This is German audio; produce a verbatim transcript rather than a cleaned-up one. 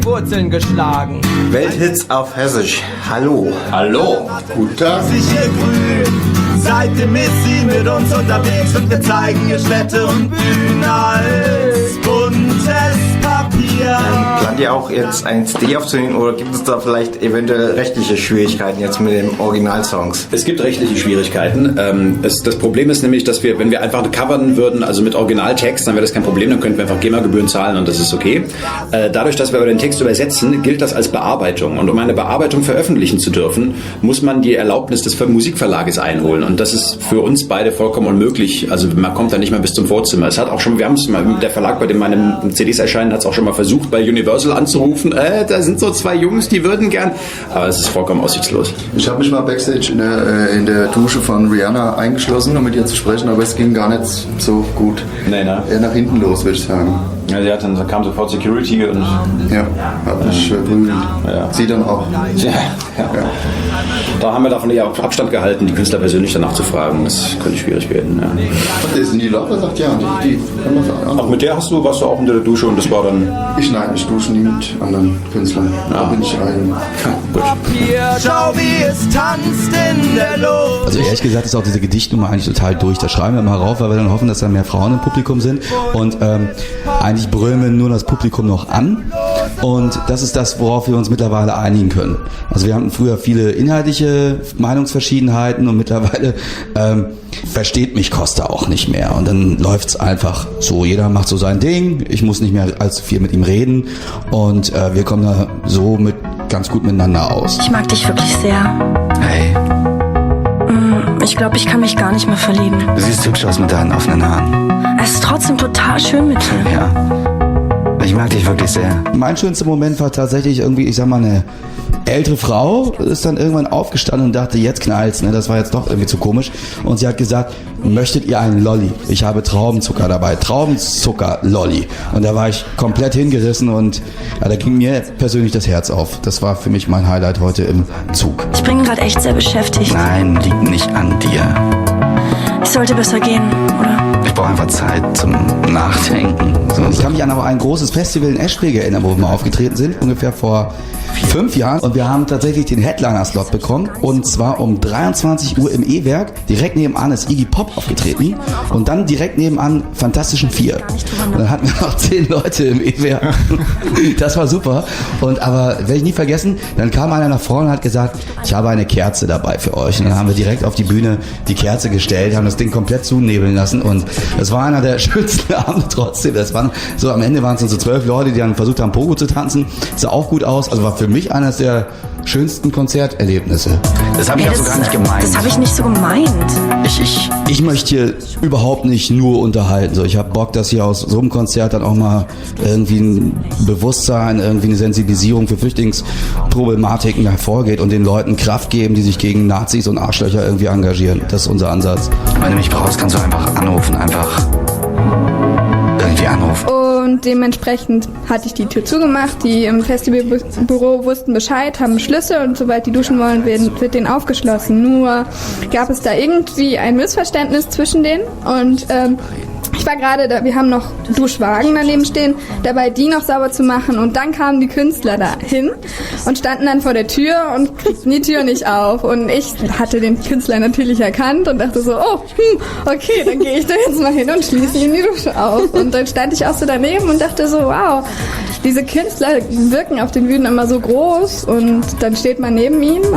Wurzeln geschlagen. Welthits auf Hessisch. Hallo. Hallo. Guten Tag. Sicher grün. Seitdem ist sie mit uns unterwegs und wir zeigen ihr Städte und Bühnen als buntes Papier. Plant ihr auch jetzt ein C D aufzunehmen oder gibt es da vielleicht eventuell rechtliche Schwierigkeiten jetzt mit den Originalsongs? Es gibt rechtliche Schwierigkeiten. Ähm, es, das Problem ist nämlich, dass wir, wenn wir einfach covern würden, also mit Originaltext, dann wäre das kein Problem, dann könnten wir einfach GEMA-Gebühren zahlen und das ist okay. Äh, dadurch, dass wir aber den Text übersetzen, gilt das als Bearbeitung. Und um eine Bearbeitung veröffentlichen zu dürfen, muss man die Erlaubnis des Musikverlages einholen. Und das ist für uns beide vollkommen unmöglich. Also man kommt da nicht mal bis zum Vorzimmer. Es hat auch schon, wir haben es mal, der Verlag, bei dem meine C Ds erscheinen, hat es auch schon mal versucht, bei Universal anzurufen. Äh, da sind so zwei Jungs, die würden gern. Aber es ist vollkommen aussichtslos. Ich habe mich mal backstage in der, in der Dusche von Rihanna eingeschlossen, um mit ihr zu sprechen, aber es ging gar nicht so gut. Nee, ne? Eher nach hinten los, würde ich sagen. Ja, sie hat dann, dann kam sofort Security und ja, hat mich äh, prügelt. Ja. Sie dann auch. Ja, ja. Ja. Da haben wir davon eher Abstand gehalten, die Künstler persönlich danach zu fragen. Das könnte schwierig werden. Ja. Und der Cindy Lauper sagt ja, die, die kann man sagen. Auch mit der hast du, warst du auch unter der Dusche und das war dann... Ich nein, ich dusche nie mit anderen Künstlern. Da Ah. bin ich rein. Papier, schau wie es tanzt in der Luft. Also ehrlich gesagt ist auch diese Gedichtnummer eigentlich total durch. Da schreiben wir mal rauf, weil wir dann hoffen, dass da mehr Frauen im Publikum sind. Und ähm, eigentlich brüllen wir nur das Publikum noch an. Und das ist das, worauf wir uns mittlerweile einigen können. Also wir hatten früher viele inhaltliche Meinungsverschiedenheiten und mittlerweile ähm, versteht mich Costa auch nicht mehr. Und dann läuft's einfach so. Jeder macht so sein Ding. Ich muss nicht mehr allzu viel mit ihm reden. Und äh, wir kommen da so mit ganz gut miteinander aus. Ich mag dich wirklich sehr. Hey, Ich glaube, ich kann mich gar nicht mehr verlieben. du siehst hübsch aus mit deinen offenen Haaren. Es ist trotzdem total schön mit dir. Ja. Ich mag dich wirklich sehr. Mein schönster Moment war tatsächlich irgendwie, ich sag mal, eine ältere Frau ist dann irgendwann aufgestanden und dachte, jetzt knallt's, ne? Das war jetzt doch irgendwie zu komisch. Und sie hat gesagt, möchtet ihr einen Lolli? Ich habe Traubenzucker dabei. Traubenzucker-Lolli. Und da war ich komplett hingerissen und ja, da ging mir persönlich das Herz auf. Das war für mich mein Highlight heute im Zug. Ich bin gerade echt sehr beschäftigt. Nein, liegt nicht an dir. Ich sollte besser gehen, oder? Ich brauche einfach Zeit zum Nachdenken. So, Ich so. kann mich an auch ein großes Festival in Eschwege erinnern, wo wir mal aufgetreten sind, ungefähr vor fünf Jahren. Und wir haben tatsächlich den Headliner-Slot bekommen. Und zwar um dreiundzwanzig Uhr im E-Werk. Direkt nebenan ist Iggy Pop aufgetreten. Und dann direkt nebenan Fantastischen Vier. Und dann hatten wir noch zehn Leute im E-Werk. Das war super. Und aber werde ich nie vergessen, dann kam einer nach vorne und hat gesagt, ich habe eine Kerze dabei für euch. Und dann haben wir direkt auf die Bühne die Kerze gestellt, haben das Ding komplett zunebeln lassen. Und das war einer der schönsten Abende trotzdem. Das waren so, am Ende waren es dann so zwölf Leute, die dann versucht haben, Pogo zu tanzen. Sah auch gut aus. Also war für mich eines der schönsten Konzerterlebnisse. Das habe ich Ey, ja so gar nicht gemeint. Das habe ich nicht so gemeint. Ich, ich, Ich möchte hier überhaupt nicht nur unterhalten. So, ich habe Bock, dass hier aus so einem Konzert dann auch mal irgendwie ein Bewusstsein, irgendwie eine Sensibilisierung für Flüchtlingsproblematiken hervorgeht und den Leuten Kraft geben, die sich gegen Nazis und Arschlöcher irgendwie engagieren. Das ist unser Ansatz. wenn du mich brauchst, kannst du einfach anrufen. Einfach irgendwie anrufen. Und dementsprechend hatte ich die Tür zugemacht. Die im Festivalbüro wussten Bescheid, haben Schlüssel und sobald die duschen wollen, wird, wird denen aufgeschlossen. Nur gab es da irgendwie ein Missverständnis zwischen denen und ähm, ich war gerade da, wir haben noch Duschwagen daneben stehen, dabei die noch sauber zu machen und dann kamen die Künstler da hin und standen dann vor der Tür und kriegten die Tür nicht auf und ich hatte den Künstler natürlich erkannt und dachte so, oh, hm, okay, dann gehe ich da jetzt mal hin und schließe ihm die Dusche auf und dann stand ich auch so daneben und dachte so, wow, diese Künstler wirken auf den Bühnen immer so groß und dann steht man neben ihm